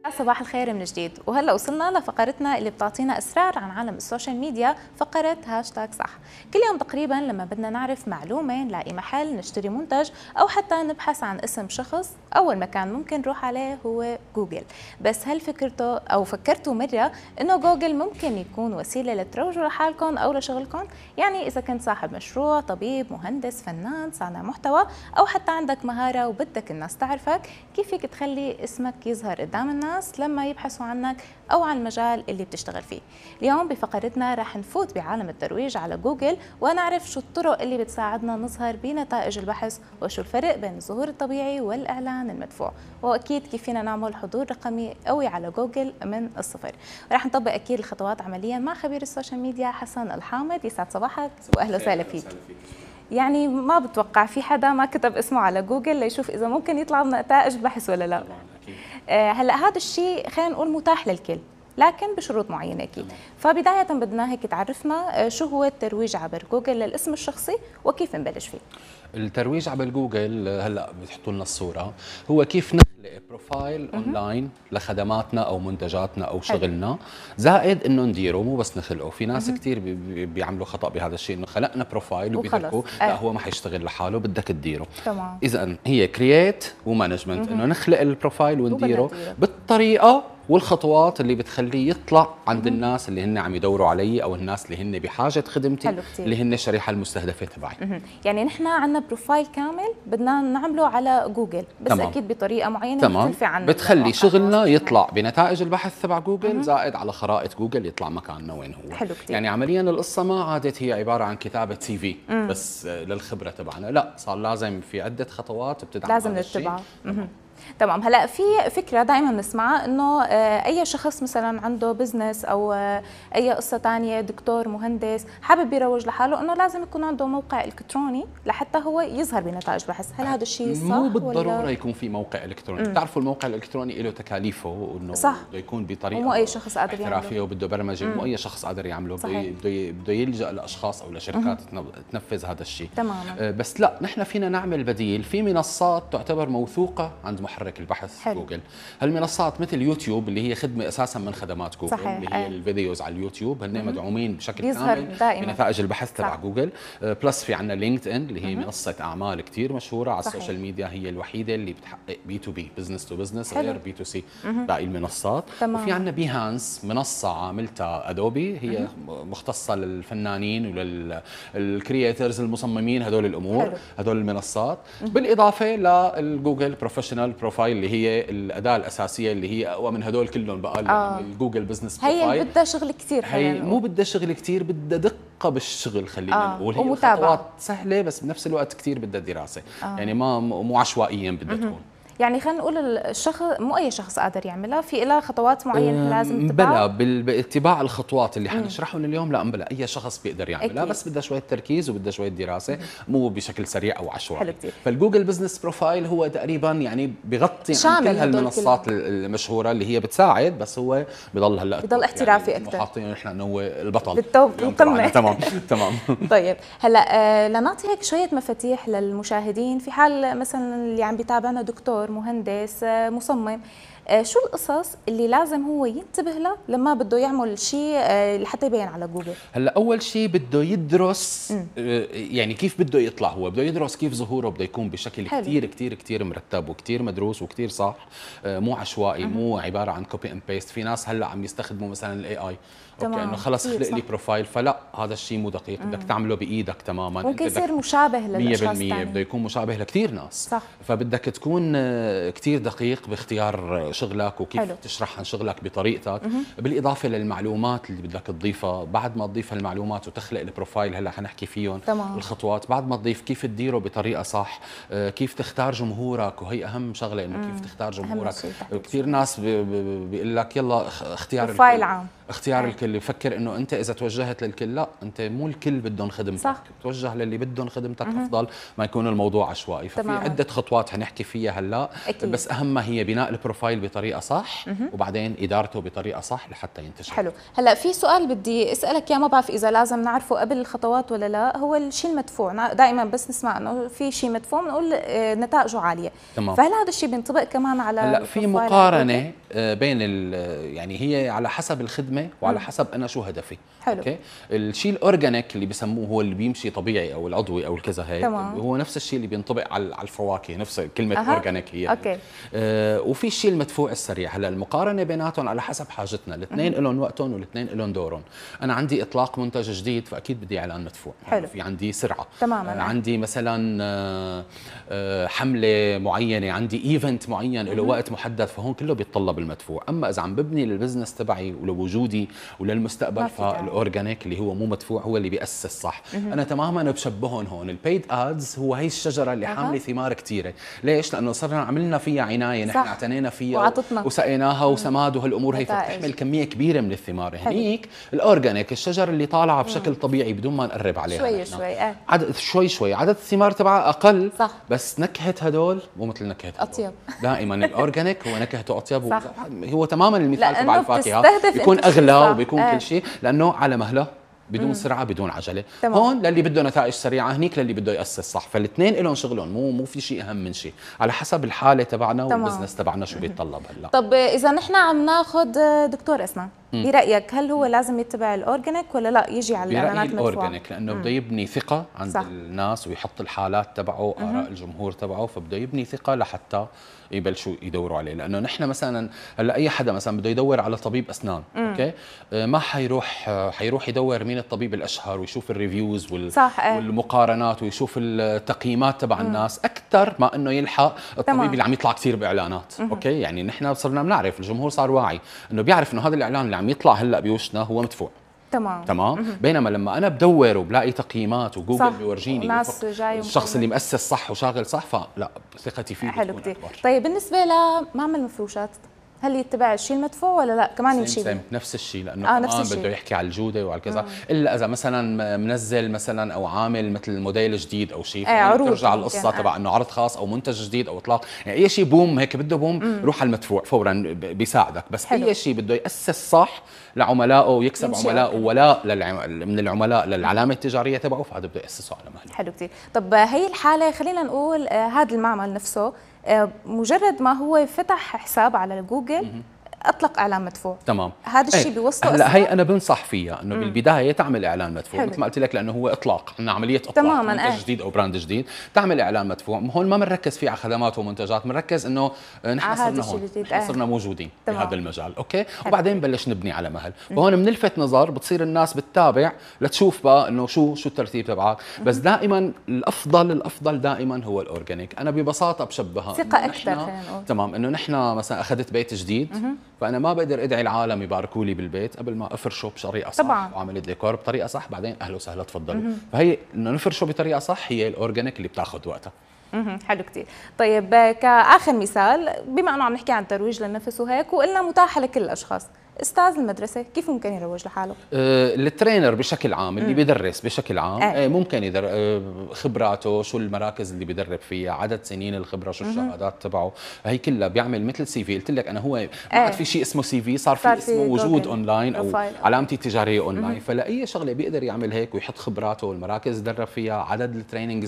صباح الخير من جديد. وهلا وصلنا لفقرتنا اللي بتعطينا اسرار عن عالم السوشيال ميديا، فقره هاشتاج صح. كل يوم تقريبا لما بدنا نعرف معلومه، نلاقي محل، نشتري منتج، او حتى نبحث عن اسم شخص، اول مكان ممكن نروح عليه هو جوجل. بس هل فكرتوا مره انه جوجل ممكن يكون وسيله لتروجوا لحالكم او لشغلكم؟ يعني اذا كنت صاحب مشروع، طبيب، مهندس، فنان، صانع محتوى، او حتى عندك مهاره وبدك الناس تعرفك، كيف فيك تخلي اسمك يظهر قدام الناس لما يبحثوا عنك أو عن المجال اللي بتشتغل فيه؟ اليوم بفقرتنا رح نفوت بعالم الترويج على جوجل ونعرف شو الطرق اللي بتساعدنا نظهر بنتائج البحث، وشو الفرق بين الظهور الطبيعي والإعلان المدفوع، وأكيد كيف فينا نعمل حضور رقمي قوي على جوجل من الصفر. ورح نطبق أكيد الخطوات عمليا مع خبير السوشيال ميديا حسن الحامد. يسعد صباحك وأهلا وسهلا فيك. يعني ما بتوقع في حدا ما كتب اسمه على جوجل ليشوف إذا ممكن يطلع نتائج بحث ولا لا. هلا هذا الشيء خلينا نقول متاح للكل، لكن بشروط معينه اكيد. فبدايه بدنا هيك تعرفنا شو هو الترويج عبر جوجل للاسم الشخصي وكيف نبلش فيه. الترويج عبر جوجل هلا بتحطوا لنا الصوره، هو كيف نخلق بروفايل اونلاين لخدماتنا او منتجاتنا او شغلنا، زائد انه نديره مو بس نخلقه. في ناس كثير بيعملوا خطا بهذا الشيء، انه خلقنا بروفايل وبيتركوا لا هو ما حيشتغل لحاله، بدك تديره. تمام. اذا هي كرييت ومانجمنت، انه نخلق البروفايل ونديره بالطريقه والخطوات اللي بتخليه يطلع عند الناس اللي هن عم يدوروا علي، او الناس اللي هن بحاجه خدمتي، اللي هن الشريحه المستهدفه تبعي. يعني نحن عندنا بروفايل كامل بدنا نعمله على جوجل، بس تمام. اكيد بطريقه معينه مختلفه عن بتخلي شغلنا يطلع بنتائج البحث تبع جوجل، زائد على خرائط جوجل يطلع مكاننا وين هو. حلو كتير. يعني عمليا القصه ما عادت هي عباره عن كتابه سي في بس للخبره تبعنا، لا صار لازم في عده خطوات بتدعم لازم نتبعها. تمام. هلا في فكره دائما بنسمعها انه اي شخص مثلا عنده بزنس او اي قصه ثانيه، دكتور، مهندس، حابب يروج لحاله، انه لازم يكون عنده موقع الكتروني لحتى هو يظهر بنتائج بحث. هل هذا الشيء صح؟ مو بالضروره يكون في موقع الكتروني. بتعرفوا الموقع الالكتروني له تكاليفه، وانه بده يكون بطريقه مو اي شخص قادر يعمله، احترافيه وبده برمجه، مو اي شخص قادر يعمله. بده يلجا لاشخاص او لشركات تنفذ هذا الشيء. تماما. بس لا، نحن فينا نعمل بديل في منصات تعتبر موثوقه عند محرك البحث. حلو. جوجل. هالمنصات مثل يوتيوب اللي هي خدمه اساسا من خدمات جوجل. صحيح. اللي هي الفيديوز على اليوتيوب، هن مدعومين بشكل كامل بنتائج البحث تبع جوجل. بلس في عندنا لينكد ان اللي هي منصه اعمال كثير مشهوره على السوشيال ميديا، هي الوحيده اللي بتحقق بي تو بي، بزنس تو بزنس، غير بي تو سي باقي المنصات. وفي عندنا بيهانس، منصه عاملتها ادوبي، هي مختصه للفنانين وللكرييترز المصممين، هدول الامور. هدول المنصات بالاضافه للجوجل بروفيشنال بروفايل اللي هي الاداه الاساسيه اللي هي اقوى من هدول كلهم بقى. الجوجل بزنس بروفايل هي بدها شغل كثير، هي مو بدها شغل كثير، بدها دقه بالشغل خلينا نقول. هي خطوات سهله بس بنفس الوقت كثير بدها دراسه. يعني مو عشوائيا بدها تكون. يعني خلينا نقول الشخص مو اي شخص قادر يعملها، في لها خطوات معينه لازم نتبعها. بلا باتباع الخطوات اللي حنشرحهم اليوم، لا بلا اي شخص بيقدر يعملها، بس بدها شويه تركيز وبدها شويه دراسه، مو بشكل سريع او عشوائي. فالجوجل بزنس بروفايل هو تقريبا يعني بيغطي عن كل هالمنصات المشهوره اللي هي بتساعد، بس هو بضل هلا بضل احترافي يعني اكثر، حاطين نحن انه هو البطل بالقمه. تمام تمام. طيب هلا لنعطي هيك شويه مفاتيح للمشاهدين، في حال مثلا اللي عم بيتابعنا دكتور، مهندس، مصمم، شو القصص اللي لازم هو ينتبه لها لما بده يعمل شيء لحتى يبين على جوجل؟ هلا اول شيء بده يدرس يعني كيف بده يطلع، هو بده يدرس كيف ظهوره بده يكون بشكل كثير كثير كثير مرتب وكثير مدروس وكثير صح، مو عشوائي، مو عباره عن كوبي اند بيست. في ناس هلا عم يستخدموا مثلا الاي اي، اوكي، انه خلص خلق لي بروفايل، فلا، هذا الشيء مو دقيق، بدك تعمله بايدك تماما. ممكن يصير مشابه للاشخاص 100%، بده يكون مشابه لكثير ناس. صح. فبدك تكون كثير دقيق باختيار شغلك وكيف تشرح عن شغلك بطريقتك. بالاضافه للمعلومات اللي بدك تضيفها. بعد ما تضيف المعلومات وتخلق البروفايل، هلا حنحكي فيهم الخطوات. بعد ما تضيف كيف تديره بطريقه صح، كيف تختار جمهورك، وهي اهم شغله، انه كيف تختار جمهورك. كثير ناس بيقول لك يلا اختيار بروفايل عام، اختيار الكل. يفكر انه انت اذا توجهت للكل، لا، انت مو الكل بدهم خدمتك. صح. توجه للي بدهم خدمتك افضل ما يكون الموضوع عشوائي. ففي عده خطوات حنحكي فيها هلا، بس اهمها هي بناء البروفايل بطريقه صح وبعدين ادارته بطريقه صح لحتى ينتشر. حلو. هلا في سؤال بدي اسالك اياه، ما بعرف اذا لازم نعرفه قبل الخطوات ولا لا، هو الشيء المدفوع. دائما بس نسمع انه في شيء مدفوع بنقول نتائجه عاليه. تمام. فهل هذا الشيء بينطبق كمان على هلا في مقارنه بين يعني هي على حسب الخدمه وعلى حسب انا شو هدفي. حلو. اوكي. الشيء الاورجانيك اللي بسموه هو اللي بيمشي طبيعي او العضوي او الكذا هيك، هو نفس الشيء اللي بينطبق على الفواكه، نفس كلمه اورجانيك هي. اوكي. وفي الشيء المدفوع السريع. هلا المقارنه بيناتهم على حسب حاجتنا، الاثنين لهم وقتهم والاثنين لهم دورهم. انا عندي اطلاق منتج جديد فاكيد بدي اعلان مدفوع. حلو. في عندي سرعه تماما. عندي مثلا حمله معينه، عندي ايفنت معين له وقت محدد، فهون كله بيتطلب المدفوع. اما اذا عم ببني للبزنس تبعي ولوجودي وللمستقبل فالاورجانيك اللي هو مو مدفوع هو اللي بيأسس صح. انا تماما بشبههم هون. البيد ادز هو هي الشجره اللي حامله ثمار كثيره. ليش؟ لانه صرنا عملنا فيها عنايه، نحن اعتنينا فيها وسقيناها وسماد وهالامور هي، فبتحمل كميه كبيره من الثمار. هنيك الاورجانيك الشجر اللي طالعه بشكل طبيعي بدون ما نقرب عليها شوي شوي. عدد شوي عدد الثمار تبعها اقل، صح. بس نكهه هدول مو مثل نكهه اطيب. دائما الاورجانيك هو نكهته اطيب. هو تماما المثال تبع الفاكهه، بيكون اغلى وبيكون كل شيء لانه على مهله بدون سرعه بدون عجله. تمام. هون للي بده نتائج سريعه، هنيك للي بده ياسس صح. فالاثنين لهم شغلهم، مو في شيء اهم من شيء، على حسب الحاله تبعنا والبزنس تبعنا شو بيتطلب. هلا طب اذا نحن عم ناخذ دكتور اسماء، برايك هل هو لازم يتبع الاورجانيك ولا لا يجي على الاعلانات المدفوعه؟ الاورجانيك لانه بده يبني ثقه عند صح. الناس ويحط الحالات تبعه، اراء الجمهور تبعه، فبده يبني ثقه لحتى يبلشوا يدوروا عليه. لانه نحن مثلا هلا اي حدا مثلا بده يدور على طبيب اسنان، اوكي، ما حيروح يدور مين الطبيب الاشهر ويشوف الريفيوز والمقارنات ويشوف التقييمات تبع الناس اكثر ما انه يلحق الطبيب اللي عم يطلع كثير باعلانات. اوكي، يعني نحن صرنا بنعرف، الجمهور صار واعي انه بيعرف انه هذا الاعلان اللي عم يطلع هلا بوشنا هو مدفوع. تمام. بينما لما انا بدور وبلاقي تقييمات وجوجل بيورجيني الشخص اللي مؤسس صح وشاغل صح، فلا ثقتي فيه حلو كثير. طيب بالنسبه لمعمل المفروشات، هل يتبع الشيء المدفوع ولا لا كمان يمشي؟ نفس الشيء، لانه كمان بده يحكي على الجوده وعلى كذا. الا اذا مثلا منزل مثلا او عامل مثل موديل جديد او شيء، ترجع القصه تبع انه عرض خاص او منتج جديد او اطلاق، يعني اي شيء بوم هيك بده بوم روح على المدفوع فورا بيساعدك. بس حلو. اي شيء بده ياسس صح لعملائه ويكسب عملائه ولاء من العملاء للعلامه التجاريه تبعه، فهذا بده ياسسه على مهله. حلو كثير. طب هي الحاله خلينا نقول هذا المعمل نفسه مجرد ما هو فتح حساب على جوجل اطلق اعلان مدفوع. تمام. هذا الشيء بيوصله. هلا هي انا بنصح فيها انه بالبدايه تعمل اعلان مدفوع، مثل ما قلت لك، لانه هو اطلاق، انه عمليه اطلاق منتج جديد او براند جديد، تعمل اعلان مدفوع. هون ما بنركز فيه على خدمات ومنتجات، بنركز انه نحن صرنا هون، صرنا موجودين بهذا المجال، اوكي، وبعدين بلش نبني على مهل. فهون بنلفت نظر، بتصير الناس بتتابع لتشوف بقى انه شو الترتيب تبعك. بس دائما الافضل دائما هو الاورجانيك. انا ببساطه بشبهها ثقه اكثر. تمام، انه نحن مثلا اخذت بيت جديد، فانا ما بقدر ادعي العالم يباركوا لي بالبيت قبل ما افرشه بطريقه صح طبعا. واعمل ديكور بطريقه صح، بعدين اهلا وسهلا تفضلوا. فهي انه نفرشه بطريقه صح هي الاورجانيك اللي بتاخذ وقتها. حلو كثير. طيب كاخر مثال، بما انه عم نحكي عن ترويج للنفس وهيك وقلنا متاحه لكل الاشخاص، استاذ المدرسه كيف ممكن يروج لحاله؟ الترينر بشكل عام اللي بيدرس بشكل عام ممكن خبراته، شو المراكز اللي بيدرب فيها، عدد سنين الخبره، شو الشهادات تبعه، هي كلها بيعمل مثل سي في. قلت لك انا هو ما عاد في شيء اسمه سي في، صار في اسمه وجود اونلاين او علامتي التجاريه اونلاين. فلاي شغله بيقدر يعمل هيك ويحط خبراته والمراكز اللي درب فيها، عدد التريننج